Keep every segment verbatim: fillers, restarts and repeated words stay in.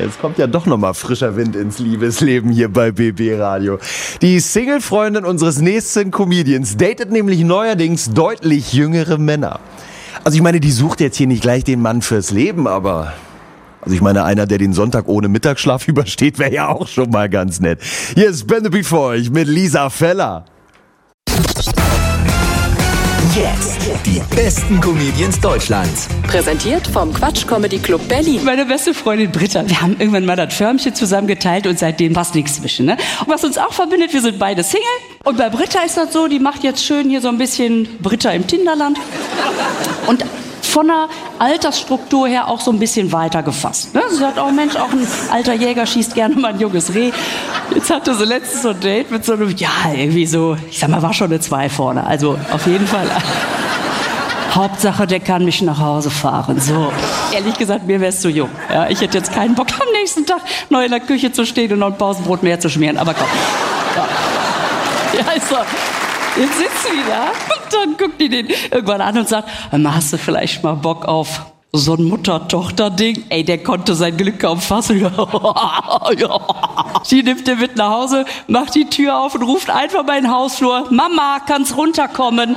Es kommt ja doch nochmal frischer Wind ins Liebesleben hier bei B B Radio. Die Single-Freundin unseres nächsten Comedians datet nämlich neuerdings deutlich jüngere Männer. Also ich meine, die sucht jetzt hier nicht gleich den Mann fürs Leben, aber... Also ich meine, einer, der den Sonntag ohne Mittagsschlaf übersteht, wäre ja auch schon mal ganz nett. Hier ist Ben the Beat für euch mit Lisa Feller. Jetzt die besten Comedians Deutschlands. Präsentiert vom Quatsch Comedy Club Berlin. Meine beste Freundin Britta, wir haben irgendwann mal das Förmchen zusammengeteilt und seitdem passt nichts zwischen. Ne? Und was uns auch verbindet, wir sind beide Single. Und bei Britta ist das so, die macht jetzt schön hier so ein bisschen Britta im Tinderland. Und von der Altersstruktur her auch so ein bisschen weiter gefasst. Ne? Sie sagt auch, Mensch, auch ein alter Jäger schießt gerne mal ein junges Reh. Jetzt hatte sie letztens so ein Date mit so einem, ja, irgendwie so, ich sag mal, war schon eine zwei vorne. Also auf jeden Fall. Hauptsache, der kann mich nach Hause fahren. So, ehrlich gesagt, mir wär's zu jung. Ja, ich hätte jetzt keinen Bock, am nächsten Tag noch in der Küche zu stehen und noch ein Pausenbrot mehr zu schmieren. Aber komm. Ja, ja ist so. Jetzt sitzt sie da und dann guckt die den irgendwann an und sagt, hast du vielleicht mal Bock auf so ein Mutter-Tochter-Ding? Ey, der konnte sein Glück kaum fassen. Sie nimmt den mit nach Hause, macht die Tür auf und ruft einfach mal in den Hausflur, Mama, kannst runterkommen?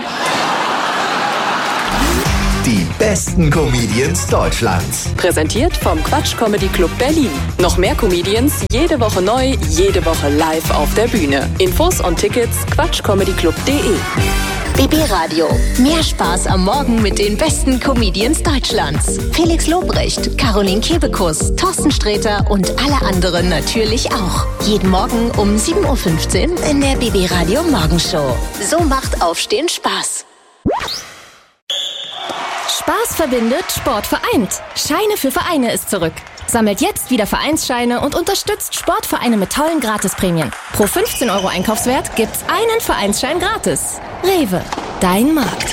Die besten Comedians Deutschlands. Präsentiert vom Quatsch Comedy Club Berlin. Noch mehr Comedians, jede Woche neu, jede Woche live auf der Bühne. Infos und Tickets quatschcomedyclub punkt de. B B Radio. Mehr Spaß am Morgen mit den besten Comedians Deutschlands. Felix Lobrecht, Caroline Kebekus, Thorsten Sträter und alle anderen natürlich auch. Jeden Morgen um sieben Uhr fünfzehn in der B B Radio Morgenshow. So macht Aufstehen Spaß. Spaß verbindet, Sport vereint. Scheine für Vereine ist zurück. Sammelt jetzt wieder Vereinsscheine und unterstützt Sportvereine mit tollen Gratisprämien. Pro fünfzehn Euro Einkaufswert gibt's einen Vereinsschein gratis. Rewe, dein Markt.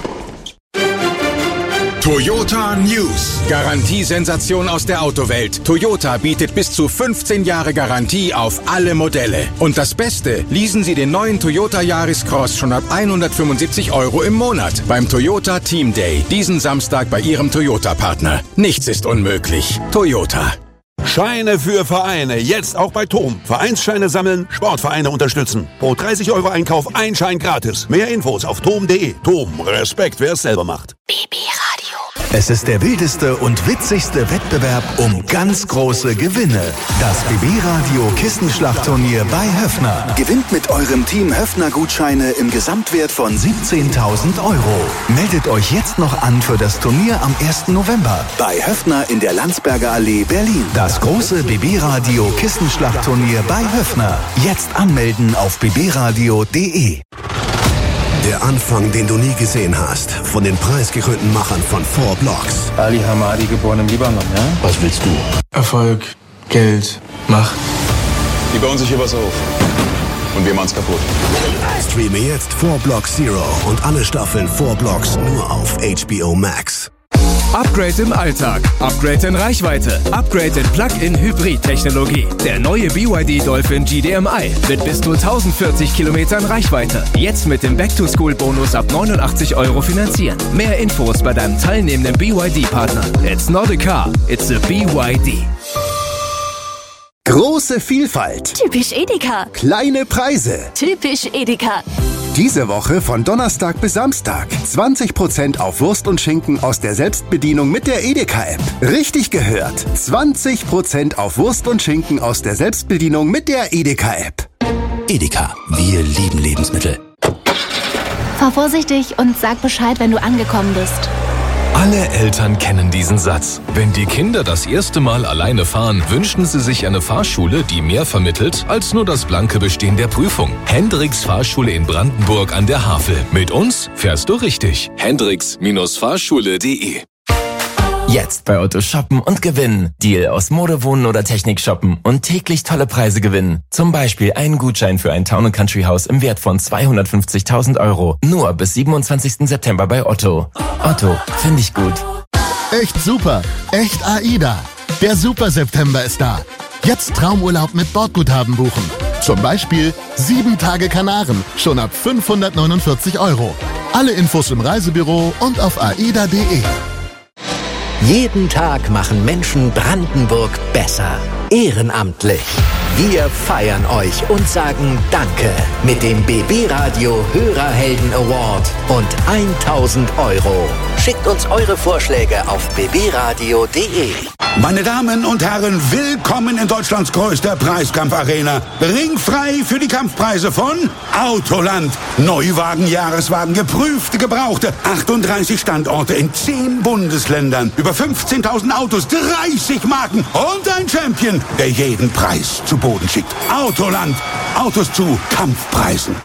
Toyota News. Garantiesensation aus der Autowelt. Toyota bietet bis zu fünfzehn Jahre Garantie auf alle Modelle. Und das Beste, leasen Sie den neuen Toyota Yaris Cross schon ab hundertfünfundsiebzig Euro im Monat beim Toyota Team Day. Diesen Samstag bei Ihrem Toyota-Partner. Nichts ist unmöglich. Toyota. Scheine für Vereine, jetzt auch bei Tom. Vereinsscheine sammeln, Sportvereine unterstützen. Pro dreißig Euro Einkauf ein Schein gratis. Mehr Infos auf tom punkt de. Tom, Respekt, wer es selber macht. B B Radio. Es ist der wildeste und witzigste Wettbewerb um ganz große Gewinne. Das B B Radio Kissenschlachtturnier bei Höffner. Gewinnt mit eurem Team Höffner Gutscheine im Gesamtwert von siebzehntausend Euro. Meldet euch jetzt noch an für das Turnier am ersten November bei Höffner in der Landsberger Allee, Berlin. Das große B B Radio Kissenschlachtturnier bei Höffner. Jetzt anmelden auf b b radio punkt de. Der Anfang, den du nie gesehen hast. Von den preisgekrönten Machern von Four Blocks. Ali Hamadi, geboren im Libanon, ja? Was willst du? Erfolg, Geld, Macht. Die bauen sich hier was auf. Und wir machen's kaputt. Streame jetzt Four Blocks Zero und alle Staffeln Four Blocks nur auf H B O Max. Upgrade im Alltag, Upgrade in Reichweite, Upgrade in Plug-in-Hybrid-Technologie. Der neue B Y D Dolphin G D M I mit bis zu tausendvierzig Kilometern Reichweite. Jetzt mit dem Back-to-School-Bonus ab neunundachtzig Euro finanzieren. Mehr Infos bei deinem teilnehmenden B Y D-Partner. It's not a car, it's a B Y D. Große Vielfalt. Typisch Edeka. Kleine Preise. Typisch Edeka. Diese Woche von Donnerstag bis Samstag. zwanzig Prozent auf Wurst und Schinken aus der Selbstbedienung mit der Edeka-App. Richtig gehört. zwanzig Prozent auf Wurst und Schinken aus der Selbstbedienung mit der Edeka-App. Edeka, wir lieben Lebensmittel. Fahr vorsichtig und sag Bescheid, wenn du angekommen bist. Alle Eltern kennen diesen Satz. Wenn die Kinder das erste Mal alleine fahren, wünschen sie sich eine Fahrschule, die mehr vermittelt als nur das blanke Bestehen der Prüfung. Hendricks Fahrschule in Brandenburg an der Havel. Mit uns fährst du richtig. Hendricks Fahrschule punkt de. Jetzt bei Otto shoppen und gewinnen. Deal aus Mode, Wohnen oder Technik shoppen und täglich tolle Preise gewinnen. Zum Beispiel einen Gutschein für ein Town and Country Haus im Wert von zweihundertfünfzigtausend Euro. Nur bis siebenundzwanzigsten September bei Otto. Otto, finde ich gut. Echt super. Echt AIDA. Der Super September ist da. Jetzt Traumurlaub mit Bordguthaben buchen. Zum Beispiel sieben Tage Kanaren, schon ab fünfhundertneunundvierzig Euro. Alle Infos im Reisebüro und auf aida punkt de. Jeden Tag machen Menschen Brandenburg besser. Ehrenamtlich. Wir feiern euch und sagen Danke mit dem B B Radio Hörerhelden Award und tausend Euro. Schickt uns eure Vorschläge auf b b radio punkt d e. Meine Damen und Herren, willkommen in Deutschlands größter Preiskampfarena. Ringfrei für die Kampfpreise von Autoland. Neuwagen, Jahreswagen, geprüfte, gebrauchte. achtunddreißig Standorte in zehn Bundesländern. Über fünfzehntausend Autos, dreißig Marken und ein Champion, der jeden Preis zu Boden schickt. Autoland. Autos zu Kampfpreisen.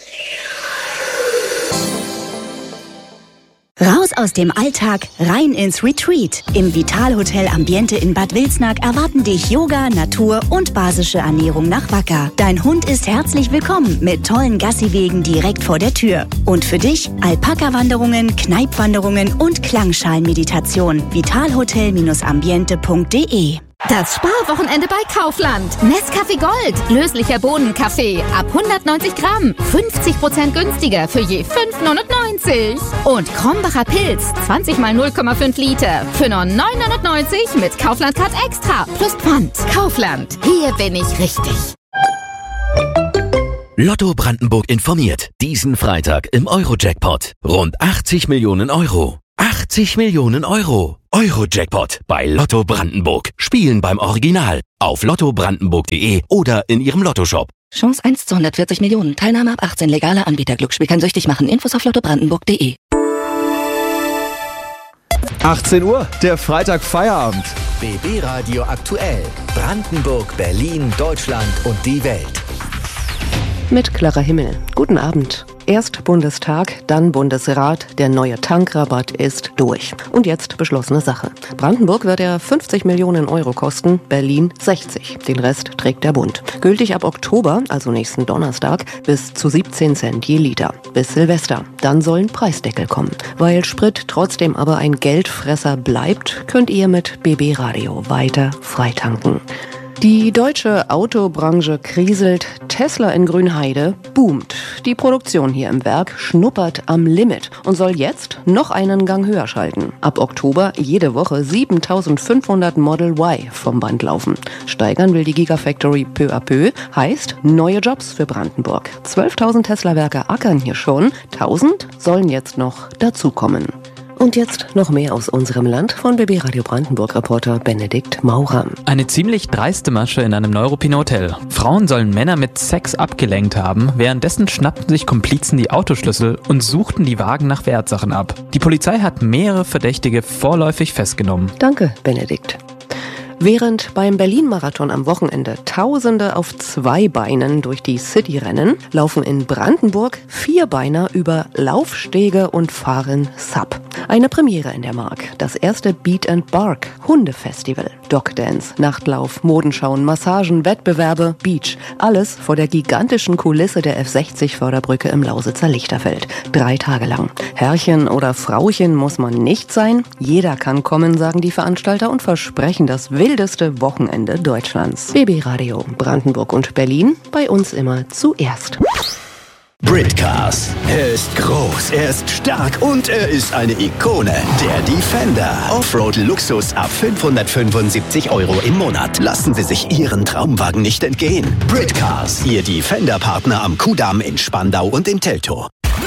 Raus aus dem Alltag, rein ins Retreat. Im Vital-Hotel Ambiente in Bad Wilsnack erwarten dich Yoga, Natur und basische Ernährung nach Wacker. Dein Hund ist herzlich willkommen mit tollen Gassiwegen direkt vor der Tür. Und für dich Alpaka-Wanderungen, Kneipwanderungen und Klangschalenmeditation. vitalhotel ambiente punkt d e. Das Sparwochenende bei Kaufland. Nescafé Gold. Löslicher Bohnenkaffee. Ab hundertneunzig Gramm. fünfzig Prozent günstiger für je fünf neunundneunzig. Und Krombacher Pilz. zwanzig mal null Komma fünf Liter. Für nur neun neunundneunzig mit Kaufland Card Extra. Plus Pfand. Kaufland. Hier bin ich richtig. Lotto Brandenburg informiert. Diesen Freitag im Euro-Jackpot. Rund achtzig Millionen Euro. achtzig Millionen Euro. Euro-Jackpot bei Lotto Brandenburg. Spielen beim Original. Auf lotto brandenburg punkt d e oder in Ihrem Lottoshop. Chance eins zu hundertvierzig Millionen. Teilnahme ab achtzehn. Legaler Anbieter. Glücksspiel kann süchtig machen. Infos auf lotto brandenburg punkt d e. achtzehn Uhr, der Freitag Feierabend. B B Radio aktuell. Brandenburg, Berlin, Deutschland und die Welt. Mit Clara Himmel. Guten Abend. Erst Bundestag, dann Bundesrat. Der neue Tankrabatt ist durch. Und jetzt beschlossene Sache. Brandenburg wird er fünfzig Millionen Euro kosten, Berlin sechzig. Den Rest trägt der Bund. Gültig ab Oktober, also nächsten Donnerstag, bis zu siebzehn Cent je Liter. Bis Silvester. Dann sollen Preisdeckel kommen. Weil Sprit trotzdem aber ein Geldfresser bleibt, könnt ihr mit B B Radio weiter freitanken. Die deutsche Autobranche kriselt, Tesla in Grünheide boomt. Die Produktion hier im Werk schnuppert am Limit und soll jetzt noch einen Gang höher schalten. Ab Oktober jede Woche siebentausendfünfhundert Model Y vom Band laufen. Steigern will die Gigafactory peu à peu, heißt neue Jobs für Brandenburg. zwölftausend Tesla-Werke ackern hier schon, tausend sollen jetzt noch dazukommen. Und jetzt noch mehr aus unserem Land von B B Radio Brandenburg-Reporter Benedikt Maurer. Eine ziemlich dreiste Masche in einem Neuruppiner Hotel. Frauen sollen Männer mit Sex abgelenkt haben, währenddessen schnappten sich Komplizen die Autoschlüssel und suchten die Wagen nach Wertsachen ab. Die Polizei hat mehrere Verdächtige vorläufig festgenommen. Danke, Benedikt. Während beim Berlin-Marathon am Wochenende Tausende auf zwei Beinen durch die City rennen, laufen in Brandenburg Vierbeiner über Laufstege und fahren Sub. Eine Premiere in der Mark. Das erste Beat and Bark Hundefestival. Dogdance, Nachtlauf, Modenschauen, Massagen, Wettbewerbe, Beach. Alles vor der gigantischen Kulisse der F sechzig Förderbrücke im Lausitzer Lichterfeld. Drei Tage lang. Herrchen oder Frauchen muss man nicht sein. Jeder kann kommen, sagen die Veranstalter und versprechen das wildeste Wochenende Deutschlands. B B Radio Brandenburg und Berlin, bei uns immer zuerst. Britcars. Er ist groß, er ist stark und er ist eine Ikone. Der Defender. Offroad-Luxus ab fünfhundertfünfundsiebzig Euro im Monat. Lassen Sie sich Ihren Traumwagen nicht entgehen. Britcars. Ihr Defender-Partner am Kudamm in Spandau und in Teltow.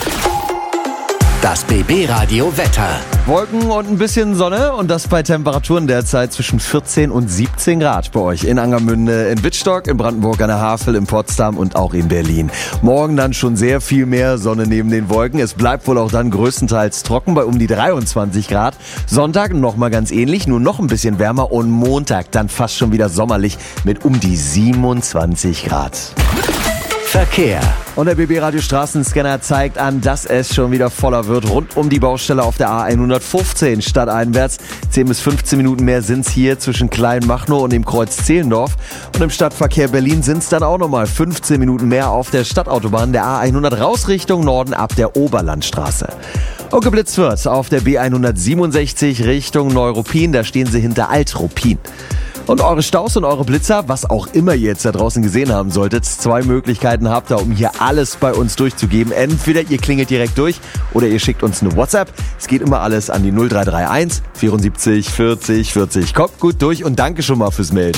Das B B Radio Wetter. Wolken und ein bisschen Sonne und das bei Temperaturen derzeit zwischen vierzehn und siebzehn Grad bei euch in Angermünde, in Wittstock, in Brandenburg an der Havel, in Potsdam und auch in Berlin. Morgen dann schon sehr viel mehr Sonne neben den Wolken. Es bleibt wohl auch dann größtenteils trocken bei um die dreiundzwanzig Grad. Sonntag nochmal ganz ähnlich, nur noch ein bisschen wärmer und Montag dann fast schon wieder sommerlich mit um die siebenundzwanzig Grad. Verkehr. Und der B B Radio Straßenscanner zeigt an, dass es schon wieder voller wird. Rund um die Baustelle auf der A hundertfünfzehn stadteinwärts. zehn bis fünfzehn Minuten mehr sind's hier zwischen Kleinmachnow und dem Kreuz Zehlendorf. Und im Stadtverkehr Berlin sind's dann auch nochmal fünfzehn Minuten mehr auf der Stadtautobahn der A hundert raus Richtung Norden ab der Oberlandstraße. Und geblitzt wird auf der B hundertsiebenundsechzig Richtung Neuruppin. Da stehen sie hinter Altruppin. Und eure Staus und eure Blitzer, was auch immer ihr jetzt da draußen gesehen haben solltet, zwei Möglichkeiten habt ihr, um hier alles bei uns durchzugeben. Entweder ihr klingelt direkt durch oder ihr schickt uns eine WhatsApp. Es geht immer alles an die null drei drei eins vierundsiebzig vierzig vierzig. Kommt gut durch und danke schon mal fürs Melden.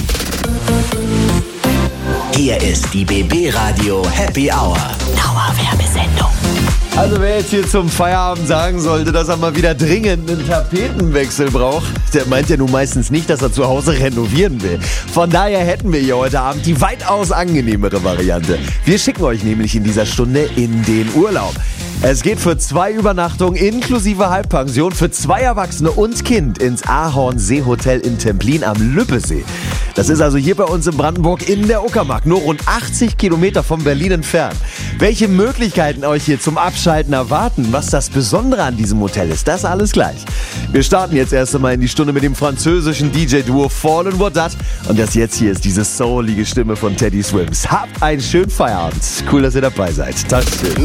Hier ist die B B Radio Happy Hour. Dauerwerbesendung. Also wer jetzt hier zum Feierabend sagen sollte, dass er mal wieder dringend einen Tapetenwechsel braucht, der meint ja nun meistens nicht, dass er zu Hause renovieren will. Von daher hätten wir hier heute Abend die weitaus angenehmere Variante. Wir schicken euch nämlich in dieser Stunde in den Urlaub. Es geht für zwei Übernachtungen inklusive Halbpension für zwei Erwachsene und Kind ins Ahorn-Seehotel in Templin am Lübbesee. Das ist also hier bei uns in Brandenburg in der Uckermark, nur rund achtzig Kilometer von Berlin entfernt. Welche Möglichkeiten euch hier zum Abschalten erwarten, was das Besondere an diesem Hotel ist, das alles gleich. Wir starten jetzt erst einmal in die Stunde mit dem französischen D J-Duo Fallen Wodat und das jetzt hier ist diese soulige Stimme von Teddy Swims. Habt einen schönen Feierabend. Cool, dass ihr dabei seid. Dankeschön.